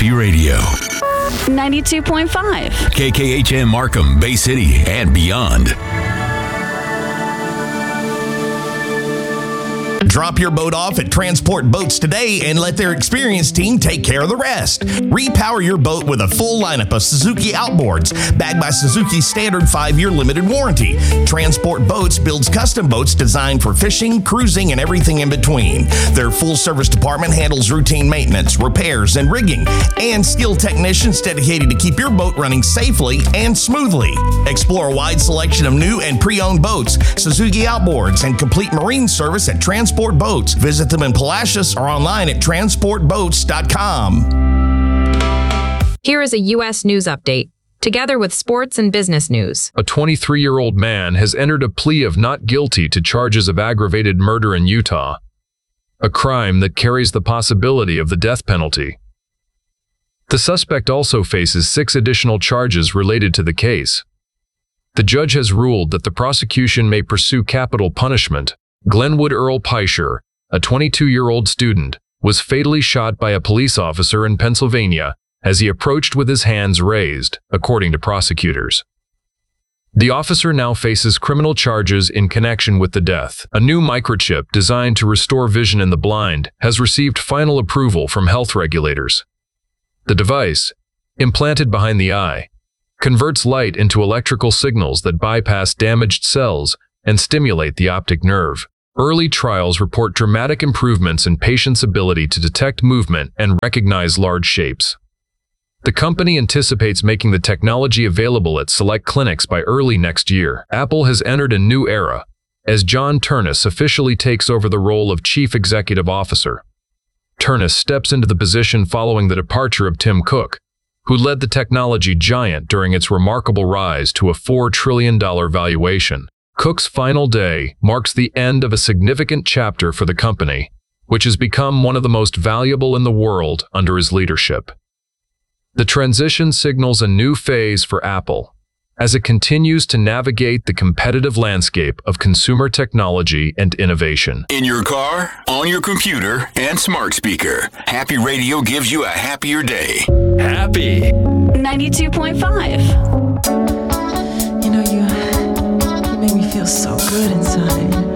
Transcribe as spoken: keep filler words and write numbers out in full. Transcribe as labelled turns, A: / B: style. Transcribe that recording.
A: Happy Radio.
B: ninety-two point five.
A: K K H M Markham, Bay City, and beyond.
C: Drop your boat off at Transport Boats today and let their experienced team take care of the rest. Repower your boat with a full lineup of Suzuki outboards, backed by Suzuki's standard five-year limited warranty. Transport Boats builds custom boats designed for fishing, cruising, and everything in between. Their full-service department handles routine maintenance, repairs, and rigging, and skilled technicians dedicated to keep your boat running safely and smoothly. Explore a wide selection of new and pre-owned boats, Suzuki outboards, and complete marine service at Transport Boats. Visit them in Palacios or online at transport boats dot com.
D: Here is a U S news update, together with sports and business news.
E: A twenty-three-year-old man has entered a plea of not guilty to charges of aggravated murder in Utah, a crime that carries the possibility of the death penalty. The suspect also faces six additional charges related to the case. The judge has ruled that the prosecution may pursue capital punishment. Glenwood Earl Peischer, a twenty-two-year-old student, was fatally shot by a police officer in Pennsylvania as he approached with his hands raised, according to prosecutors. The officer now faces criminal charges in connection with the death. A new microchip designed to restore vision in the blind has received final approval from health regulators. The device, implanted behind the eye, converts light into electrical signals that bypass damaged cells and stimulate the optic nerve. Early trials report dramatic improvements in patients' ability to detect movement and recognize large shapes. The company anticipates making the technology available at select clinics by early next year. Apple has entered a new era, as John Ternus officially takes over the role of Chief Executive Officer. Ternus steps into the position following the departure of Tim Cook, who led the technology giant during its remarkable rise to a four trillion dollars valuation. Cook's final day marks the end of a significant chapter for the company, which has become one of the most valuable in the world under his leadership. The transition signals a new phase for Apple, as it continues to navigate the competitive landscape of consumer technology and innovation.
A: In your car, on your computer, and smart speaker, Happy Radio gives you a happier day. Happy.
B: ninety-two point five.
F: You know, you, you make me feel so good inside.